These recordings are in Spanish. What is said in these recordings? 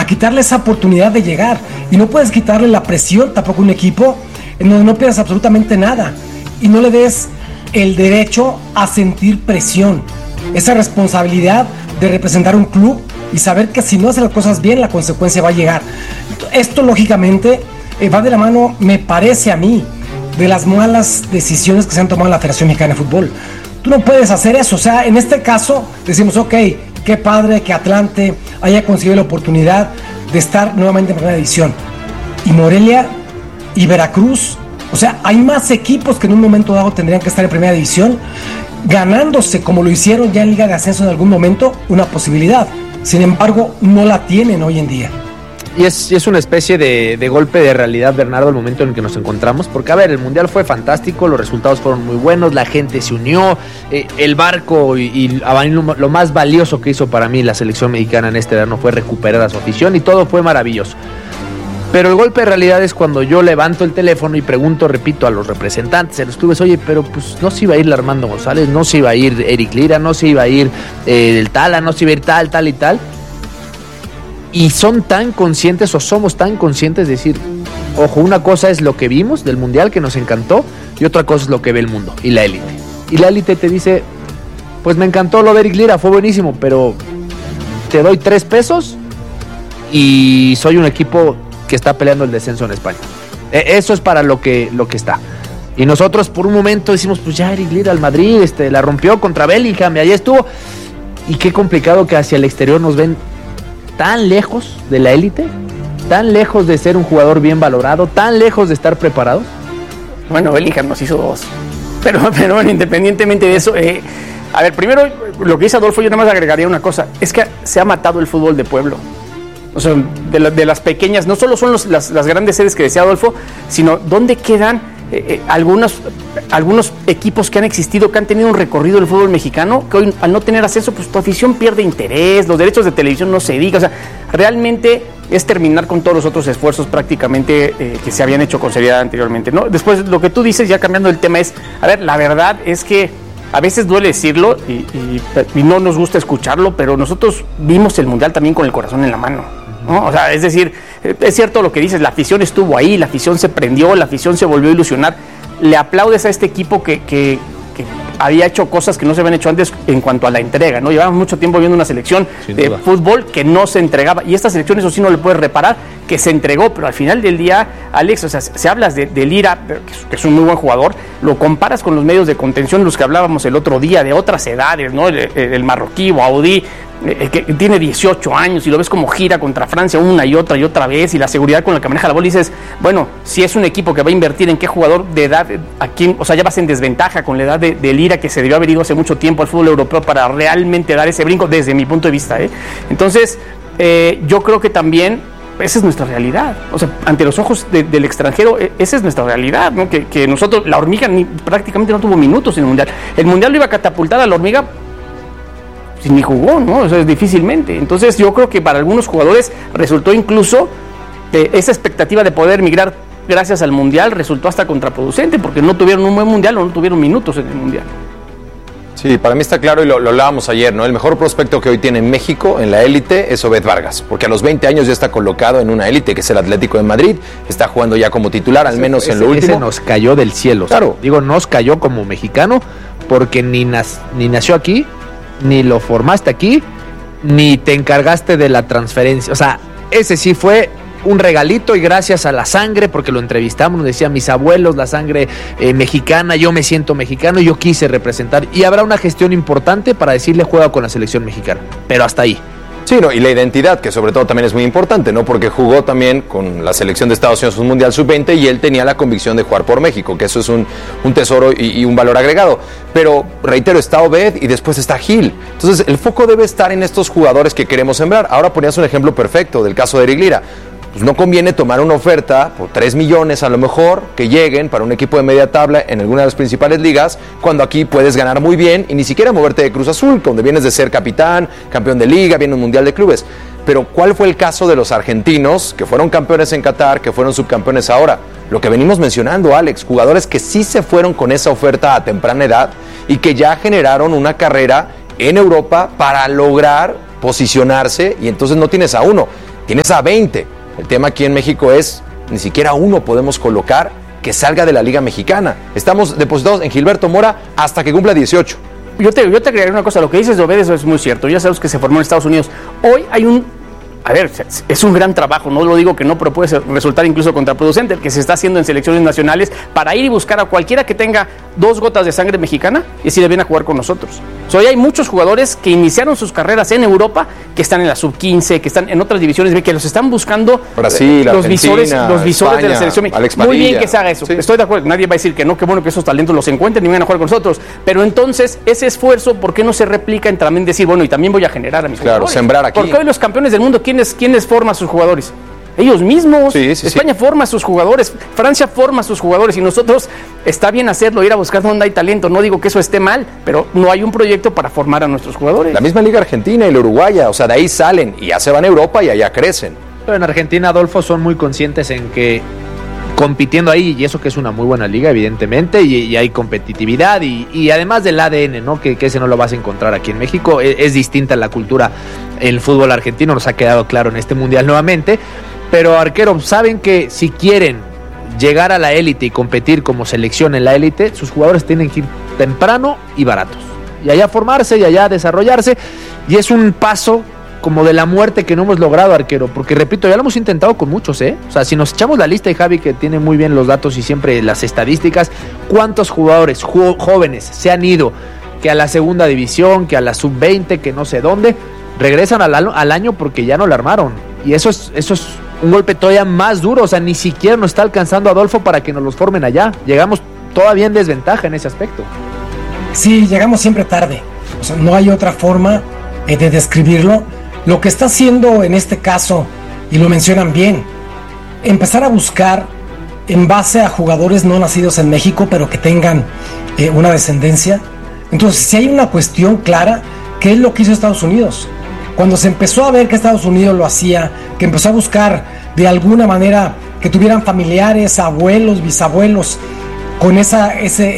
a quitarle esa oportunidad de llegar. Y no puedes quitarle la presión tampoco a un equipo en donde no pierdas absolutamente nada y no le des el derecho a sentir presión, esa responsabilidad de representar un club y saber que si no hace las cosas bien, la consecuencia va a llegar. Esto lógicamente va de la mano, me parece a mí, de las malas decisiones que se han tomado en la Federación Mexicana de Fútbol. Tú no puedes hacer eso. O sea, en este caso decimos, ok, qué padre que Atlante haya conseguido la oportunidad de estar nuevamente en primera división. Y Morelia y Veracruz, o sea, hay más equipos que en un momento dado tendrían que estar en primera división, ganándose, como lo hicieron ya en Liga de Ascenso en algún momento, una posibilidad. Sin embargo, no la tienen hoy en día. Y es una especie de golpe de realidad, Bernardo, el momento en el que nos encontramos, porque a ver, el Mundial fue fantástico, los resultados fueron muy buenos, la gente se unió, el barco y lo más valioso que hizo para mí la selección mexicana en este verano fue recuperar a su afición y todo fue maravilloso. Pero el golpe de realidad es cuando yo levanto el teléfono y pregunto, repito, a los representantes de los clubes, oye, pero pues no se iba a ir Armando González, no se iba a ir Eric Lira, no se iba a ir el Tala, no se iba a ir tal y tal. Y son tan conscientes o somos tan conscientes de decir, ojo, una cosa es lo que vimos del Mundial que nos encantó y otra cosa es lo que ve el mundo y la élite. Y la élite te dice, pues me encantó lo de Eric Lira, fue buenísimo, pero te doy 3 pesos y soy un equipo que está peleando el descenso en España. Eso es para lo que está. Y nosotros por un momento decimos, pues ya Eric Lira al Madrid, la rompió contra Bellingham y ahí estuvo. Y qué complicado que hacia el exterior nos ven tan lejos de la élite, tan lejos de ser un jugador bien valorado, tan lejos de estar preparados. Bueno, Bellingham nos hizo 2. Pero bueno, independientemente de eso, a ver, primero lo que dice Adolfo, yo nada más agregaría una cosa, es que se ha matado el fútbol de pueblo. O sea, de las pequeñas, no solo son las grandes sedes que decía Adolfo, sino dónde quedan algunos equipos que han existido, que han tenido un recorrido del fútbol mexicano, que hoy al no tener acceso, pues tu afición pierde interés, los derechos de televisión no se diga, o sea, realmente es terminar con todos los otros esfuerzos prácticamente que se habían hecho con seriedad anteriormente, ¿no? Después, lo que tú dices, ya cambiando el tema, es, a ver, la verdad es que a veces duele decirlo y no nos gusta escucharlo, pero nosotros vimos el Mundial también con el corazón en la mano, ¿no? O sea, es decir, es cierto lo que dices, la afición estuvo ahí, la afición se prendió, la afición se volvió a ilusionar. Le aplaudes a este equipo que había hecho cosas que no se habían hecho antes en cuanto a la entrega, ¿no? Llevamos mucho tiempo viendo una selección de fútbol que no se entregaba, y esta selección, eso sí no le puedes reparar, que se entregó, pero al final del día, Alex, o sea, se hablas de Lira, que es un muy buen jugador, lo comparas con los medios de contención, los que hablábamos el otro día, de otras edades, ¿no? El marroquí, Audi, que tiene 18 años y lo ves como gira contra Francia una y otra vez, y la seguridad con la que maneja la bola, y dices, bueno, si es un equipo que va a invertir en qué jugador de edad, a quién, o sea, ya vas en desventaja con la edad de Lira, que se debió haber ido hace mucho tiempo al fútbol europeo para realmente dar ese brinco, desde mi punto de vista, Entonces, yo creo que también esa es nuestra realidad, o sea, ante los ojos del extranjero, esa es nuestra realidad, ¿no? Que nosotros, la hormiga prácticamente no tuvo minutos en el Mundial. El Mundial lo iba a catapultar a la hormiga, ni jugó, ¿no? O sea, difícilmente. Entonces yo creo que para algunos jugadores resultó incluso esa expectativa de poder migrar gracias al Mundial resultó hasta contraproducente, porque no tuvieron un buen Mundial o no tuvieron minutos en el Mundial. Sí, para mí está claro, y lo hablábamos ayer, ¿no? El mejor prospecto que hoy tiene México en la élite es Obed Vargas, porque a los 20 años ya está colocado en una élite, que es el Atlético de Madrid, está jugando ya como titular, al menos en lo último. Ese nos cayó del cielo. Claro. O sea, digo, nos cayó como mexicano, porque ni nació aquí, ni lo formaste aquí, ni te encargaste de la transferencia. O sea, ese sí fue un regalito, y gracias a la sangre, porque lo entrevistamos, nos decían mis abuelos, la sangre mexicana, yo me siento mexicano, yo quise representar, y habrá una gestión importante para decirle juega con la selección mexicana, pero hasta ahí. Sí, no, y la identidad, que sobre todo también es muy importante, ¿no? Porque jugó también con la selección de Estados Unidos un Mundial Sub-20 y él tenía la convicción de jugar por México, que eso es un tesoro y un valor agregado. Pero, reitero, está Obed y después está Gil. Entonces, el foco debe estar en estos jugadores que queremos sembrar. Ahora ponías un ejemplo perfecto del caso de Eric Lira. Pues no conviene tomar una oferta por 3 millones a lo mejor, que lleguen para un equipo de media tabla en alguna de las principales ligas, cuando aquí puedes ganar muy bien y ni siquiera moverte de Cruz Azul, donde vienes de ser capitán, campeón de liga, viene un mundial de clubes. Pero ¿cuál fue el caso de los argentinos que fueron campeones en Qatar, que fueron subcampeones ahora? Lo que venimos mencionando, Alex, jugadores que sí se fueron con esa oferta a temprana edad y que ya generaron una carrera en Europa para lograr posicionarse, y entonces no tienes a uno. tienes a 20. El tema aquí en México es, ni siquiera uno podemos colocar que salga de la Liga Mexicana. Estamos depositados en Gilberto Mora hasta que cumpla 18. Yo te agregaría una cosa, lo que dices de Obed, eso es muy cierto. Ya sabes que se formó en Estados Unidos. Hoy hay es un gran trabajo, no lo digo que no, pero puede resultar incluso contraproducente el que se está haciendo en selecciones nacionales para ir y buscar a cualquiera que tenga 2 gotas de sangre mexicana y decirle viene a jugar con nosotros. Hoy hay muchos jugadores que iniciaron sus carreras en Europa, que están en la sub-15, que están en otras divisiones, que los están buscando Brasil, los Argentina, visores España, de la selección. Muy bien que se haga eso, sí. Estoy de acuerdo, nadie va a decir que no, qué bueno que esos talentos los encuentren y vengan a jugar con nosotros, pero entonces ese esfuerzo, ¿por qué no se replica en también decir, bueno, y también voy a generar a mis jugadores? Sembrar aquí. Porque hoy los campeones del mundo, ¿quiénes forman a sus jugadores? Ellos mismos. Sí, España forma a sus jugadores, Francia forma a sus jugadores y nosotros está bien hacerlo, ir a buscar donde hay talento. No digo que eso esté mal, pero no hay un proyecto para formar a nuestros jugadores. La misma Liga Argentina y la Uruguaya, o sea, de ahí salen y ya se van a Europa y allá crecen. Pero en Argentina, Adolfo, son muy conscientes en que compitiendo ahí, y eso que es una muy buena liga, evidentemente, y hay competitividad, y además del ADN, ¿no? Que ese no lo vas a encontrar aquí en México, es distinta la cultura. El fútbol argentino nos ha quedado claro en este mundial nuevamente, pero Arquero, saben que si quieren llegar a la élite y competir como selección en la élite, sus jugadores tienen que ir temprano y baratos, y allá formarse y allá desarrollarse, y es un paso como de la muerte que no hemos logrado, Arquero, porque repito, ya lo hemos intentado con muchos, O sea, si nos echamos la lista, y Javi que tiene muy bien los datos y siempre las estadísticas, ¿cuántos jugadores jóvenes se han ido que a la segunda división, que a la sub-20, que no sé dónde, regresan al año porque ya no la armaron? Y eso es un golpe todavía más duro, o sea, ni siquiera nos está alcanzando Adolfo para que nos los formen allá. Llegamos todavía en desventaja en ese aspecto. Sí, llegamos siempre tarde, o sea, no hay otra forma de describirlo. Lo que está haciendo en este caso, y lo mencionan bien, empezar a buscar en base a jugadores no nacidos en México, pero que tengan una descendencia. Entonces, si hay una cuestión clara, ¿qué es lo que hizo Estados Unidos? Cuando se empezó a ver que Estados Unidos lo hacía, que empezó a buscar de alguna manera que tuvieran familiares, abuelos, bisabuelos, con esas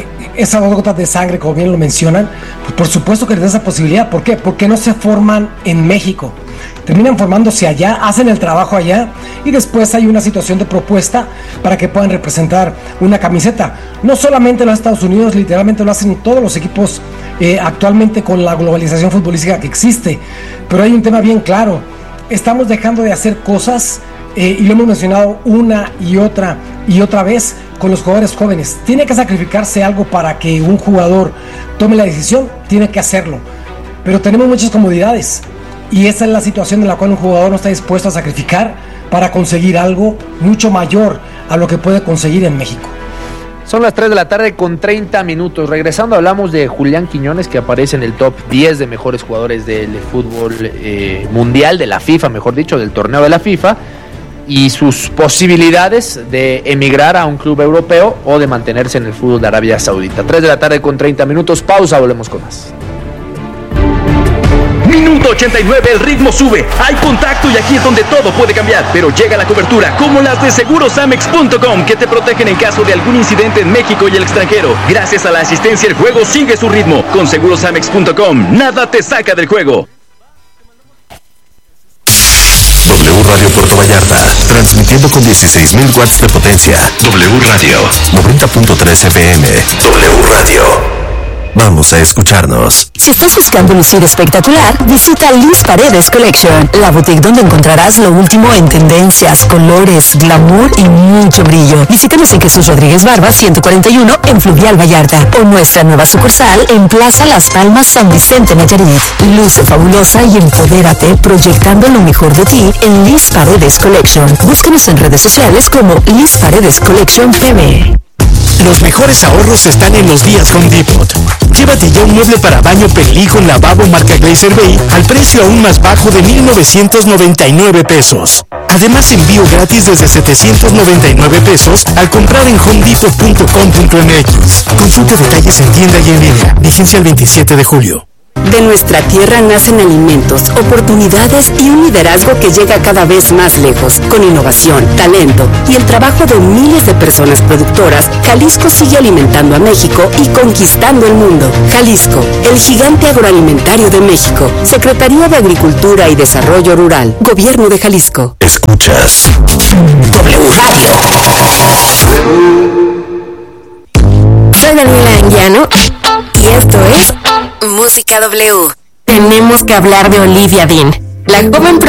2 gotas de sangre, como bien lo mencionan, pues por supuesto que les da esa posibilidad. ¿Por qué? Porque no se forman en México. Terminan formándose allá, hacen el trabajo allá y después hay una situación de propuesta para que puedan representar una camiseta. No solamente los Estados Unidos, literalmente lo hacen todos los equipos actualmente con la globalización futbolística que existe. Pero hay un tema bien claro. Estamos dejando de hacer cosas y lo hemos mencionado una y otra vez con los jugadores jóvenes. Tiene que sacrificarse algo para que un jugador tome la decisión, tiene que hacerlo. Pero tenemos muchas comodidades y esa es la situación en la cual un jugador no está dispuesto a sacrificar para conseguir algo mucho mayor a lo que puede conseguir en México. Son las 3 de la tarde con 30 minutos. Regresando, hablamos de Julián Quiñones, que aparece en el top 10 de mejores jugadores del fútbol mundial, de la FIFA, mejor dicho, del torneo de la FIFA, y sus posibilidades de emigrar a un club europeo o de mantenerse en el fútbol de Arabia Saudita. 3 de la tarde con 30 minutos, pausa, volvemos con más. Minuto 89, el ritmo sube, hay contacto y aquí es donde todo puede cambiar, pero llega la cobertura como las de segurosamex.com que te protegen en caso de algún incidente en México y el extranjero. Gracias a la asistencia el juego sigue su ritmo. Con segurosamex.com, nada te saca del juego. W Radio Puerto Vallarta, transmitiendo con 16,000 watts de potencia. W Radio, 90.3 FM. W Radio. Vamos a escucharnos. Si estás buscando lucir espectacular, visita Liz Paredes Collection, la boutique donde encontrarás lo último en tendencias, colores, glamour y mucho brillo. Visítanos en Jesús Rodríguez Barba 141 en Fluvial Vallarta o nuestra nueva sucursal en Plaza Las Palmas San Vicente Nayarit. Luce fabulosa y empodérate proyectando lo mejor de ti en Liz Paredes Collection. Búscanos en redes sociales como Liz Paredes Collection PB. Los mejores ahorros están en los días Home Depot. Llévate ya un mueble para baño Perlí con lavabo marca Glacier Bay al precio aún más bajo de 1,999 pesos. Además, envío gratis desde 799 pesos al comprar en homedepot.com.mx. Consulta detalles en tienda y en línea. Vigencia el 27 de julio. De nuestra tierra nacen alimentos, oportunidades y un liderazgo que llega cada vez más lejos. Con innovación, talento y el trabajo de miles de personas productoras, Jalisco sigue alimentando a México y conquistando el mundo. Jalisco, el gigante agroalimentario de México. Secretaría de Agricultura y Desarrollo Rural. Gobierno de Jalisco. Escuchas W Radio. Soy Daniela Anguiano y esto es Música W. Tenemos que hablar de Olivia Dean, la joven